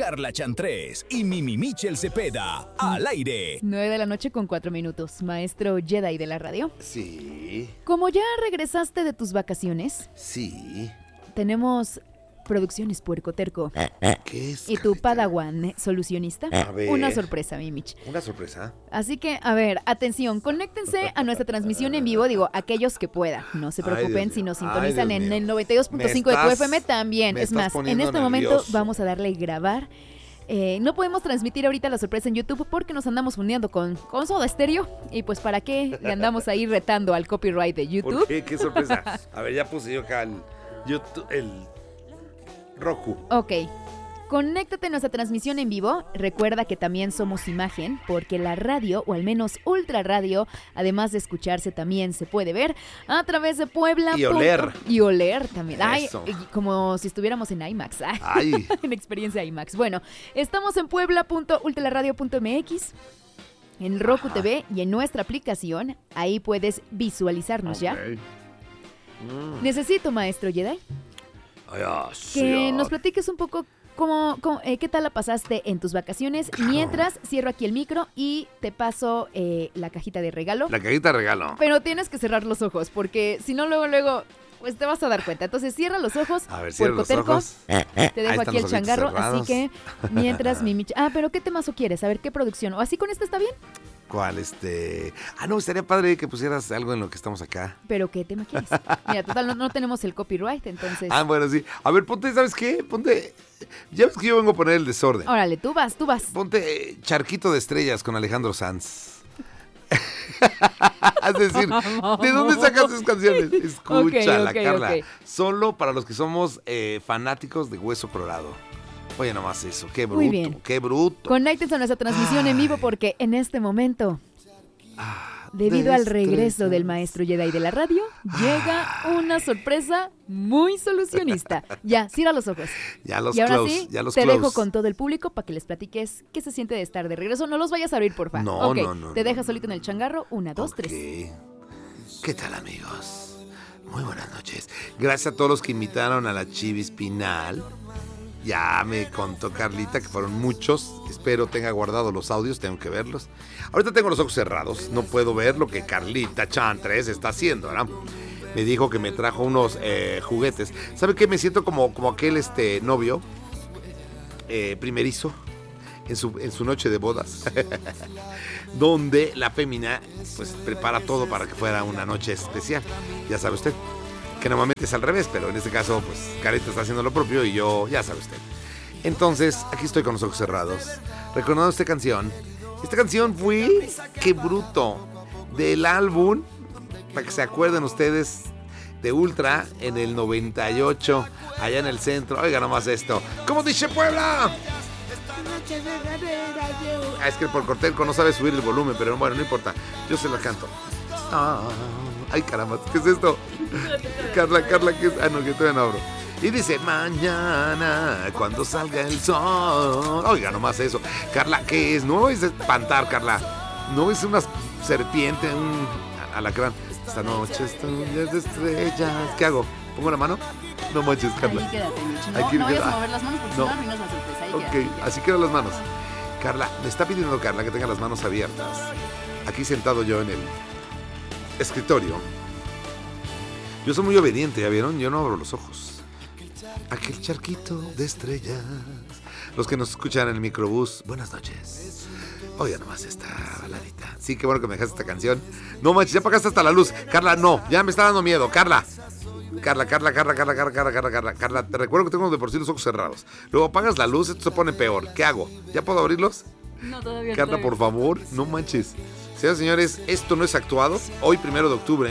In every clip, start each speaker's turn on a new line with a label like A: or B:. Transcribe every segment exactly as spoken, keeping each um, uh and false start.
A: Carla Chantrés y Mimi Michel Cepeda, al aire.
B: nueve de la noche con cuatro minutos. Maestro Jedi de la radio.
C: Sí.
B: Como ya regresaste de tus vacaciones,
C: Sí.
B: tenemos Producciones Puerco Terco
C: ¿Qué es?
B: y tu
C: Carlita?
B: Padawan solucionista.
C: A ver.
B: Una sorpresa, mi Mich.
C: Una sorpresa.
B: Así que, a ver, atención, conéctense a nuestra transmisión en vivo, digo, aquellos que puedan. No se
C: Ay,
B: preocupen
C: Dios
B: si
C: mío.
B: nos
C: Ay,
B: sintonizan
C: Dios
B: en
C: mío.
B: el noventa y dos punto
C: Me
B: cinco de tu
C: estás-
B: F M también.
C: me
B: Es
C: estás
B: más, en
C: poniendo
B: este momento
C: nervioso.
B: vamos a darle grabar. Eh, no podemos transmitir ahorita la sorpresa en YouTube porque nos andamos fundiendo con, con Soda Stereo. Y pues, ¿para qué le andamos ahí retando al copyright de YouTube?
C: ¿Por qué? ¿Qué sorpresa? A ver, ya puse yo acá el YouTube, el Roku.
B: Ok. Conéctate a nuestra transmisión en vivo. Recuerda que también somos imagen, porque la radio, o al menos Ultra Radio, además de escucharse, también se puede ver a través de Puebla.
C: Y oler.
B: Y oler también. Ay,
C: Eso.
B: y como si estuviéramos en IMAX. Ay,
C: Ay.
B: en experiencia IMAX. Bueno, estamos en puebla punto ultraradio punto m x, en Roku T V y en nuestra aplicación. Ahí puedes visualizarnos ya.
C: Ok. Mm.
B: Necesito, maestro Jedi,
C: Ay, ah,
B: que
C: sí,
B: nos
C: ah.
B: platiques un poco cómo, cómo, eh, qué tal la pasaste en tus vacaciones. Mientras cierro aquí el micro y te paso eh, la cajita de regalo.
C: La cajita de regalo.
B: Pero tienes que cerrar los ojos porque si no luego, luego, pues te vas a dar cuenta. Entonces cierra los ojos.
C: A ver, cierra los
B: puercoterco.
C: ojos.
B: Te dejo
C: Ahí
B: aquí
C: están
B: el
C: los ojitos
B: changarro.
C: cerrados.
B: Así que mientras mi Mich- Ah, pero ¿qué temazo quieres? A ver, ¿qué producción? ¿O así con este está bien?
C: ¿Cuál, este? Ah, no, estaría padre que pusieras algo en lo que estamos acá.
B: ¿Pero qué tema quieres? Mira, total, no, no tenemos el copyright, entonces...
C: Ah, bueno, sí. A ver, ponte, ¿sabes qué? Ponte. Ya ves que yo vengo a poner el desorden.
B: Órale, tú vas, tú vas.
C: Ponte eh, Charquito de Estrellas con Alejandro Sanz. Es decir, ¿de dónde sacas esas canciones? Escúchala,
B: Ok, ok,
C: Carla.
B: ok.
C: Solo para los que somos eh, fanáticos de Hueso Colorado. Oye, nomás eso. Qué bruto,
B: Muy bien.
C: qué bruto.
B: Conéctense a nuestra transmisión en vivo porque en este momento, debido al regreso del maestro Jedi de la radio, llega una sorpresa muy solucionista. Ya, cierra los ojos.
C: Ya los
B: y ahora
C: close,
B: sí,
C: ya los
B: te
C: close.
B: dejo con todo el público para que les platiques qué se siente de estar de regreso. No los vayas a abrir, porfa.
C: No,
B: Ok,
C: no, no,
B: Te
C: no,
B: dejas
C: no.
B: solito en el changarro. Una, dos,
C: Ok.
B: tres.
C: ¿Qué tal, amigos? Muy buenas noches. Gracias a todos los que invitaron a la Chivis Pinal. Ya me contó Carlita que fueron muchos. Espero tenga guardado los audios, tengo que verlos. Ahorita tengo los ojos cerrados, no puedo ver lo que Carlita Chantres está haciendo, ¿verdad? Me dijo que me trajo unos eh, juguetes. ¿Sabe qué? Me siento como, como aquel este, novio eh, primerizo en su, en su noche de bodas. Donde la fémina pues prepara todo para que fuera una noche especial. Ya sabe usted que normalmente es al revés, pero en este caso pues Carlita está haciendo lo propio y yo, ya sabe usted. Entonces, aquí estoy con los ojos cerrados, recordando esta canción. Esta canción fue, qué bruto, del álbum, para que se acuerden ustedes, de Ultra en el noventa y ocho, allá en el centro. Oiga nomás esto. ¿Cómo dice Puebla? Ah, es que por Cortelco no sabe subir el volumen, pero bueno, no importa. Yo se la canto. Ah, ay, caramba, ¿qué es esto? Carla, Carla, ¿qué es? Ah, no, que todavía no abro. Y dice, mañana, cuando salga el sol. Oiga, nomás eso. Carla, ¿qué es? No es espantar, Carla. No es una serpiente, un alacrán. Esta noche estoy de estrellas. ¿Qué hago? ¿Pongo la mano? No manches, Carla.
B: Ahí quédate, Michi.
C: Ahí
B: No,
C: quédate.
B: no vayas a
C: Ah,
B: mover las manos porque
C: no.
B: si no arruinas la sorpresa. Ahí
C: Ok,
B: quédate.
C: así quedan las manos. Carla, me está pidiendo Carla que tenga las manos abiertas. Aquí sentado yo en el escritorio. Yo soy muy obediente, ¿ya vieron? Yo no abro los ojos. Aquel charquito de estrellas. Los que nos escuchan en el microbús, buenas noches. Oiga nomás esta baladita. Sí, qué bueno que me dejaste esta canción. No manches, ya apagaste hasta la luz. Carla, no, ya me está dando miedo. Carla. Carla, Carla, Carla, Carla, Carla, Carla, Carla, Carla, Carla, te recuerdo que tengo de por sí los ojos cerrados. Luego apagas la luz, esto se pone peor. ¿Qué hago? ¿Ya puedo abrirlos?
B: No, todavía no,
C: Carla,
B: todavía.
C: por favor, no manches. Señoras y señores, esto no es actuado. Hoy, primero de octubre.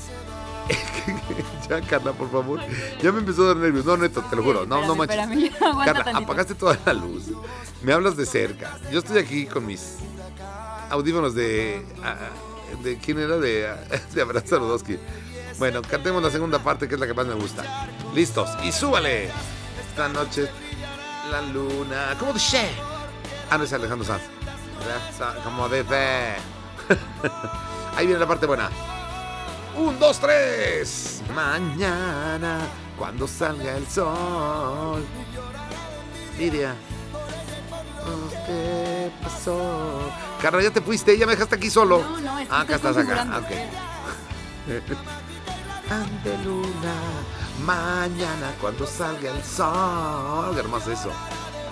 C: Ya, Carla, por favor. Ya me empezó a dar nervios. No, neto, te lo juro. No, no manches.
B: Espérame, espérame. Aguanta
C: Carla,
B: tantito.
C: apagaste toda la luz. Me hablas de cerca. Yo estoy aquí con mis audífonos de... uh, de ¿quién era? De, uh, de Abrazo Rodowski. Bueno, cantemos la segunda parte, que es la que más me gusta. Listos. Y súbale. Esta noche la luna... ¿Cómo dice? Ah, no es Alejandro Sanz. Como dice... Ahí viene la parte buena. Un, dos, tres. Mañana, cuando salga el sol. Lidia, ¿Qué pasó? Carla, ya te fuiste, ya me dejaste aquí solo.
B: No, no, es que
C: ah, acá
B: estoy
C: estás acá.
B: configurando.
C: Ok. Ante luna, mañana cuando salga el sol. Qué hermoso eso.